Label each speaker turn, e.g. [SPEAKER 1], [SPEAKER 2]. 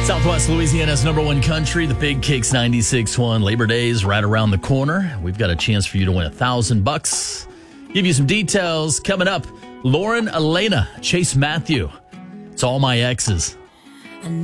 [SPEAKER 1] Southwest Louisiana's number one country, the Big Kicks 96.1. Labor Day is right around the corner. We've got a chance for you to win $1,000. Give you some details coming up. Lauren Elena, Chase Matthew. It's All My Exes.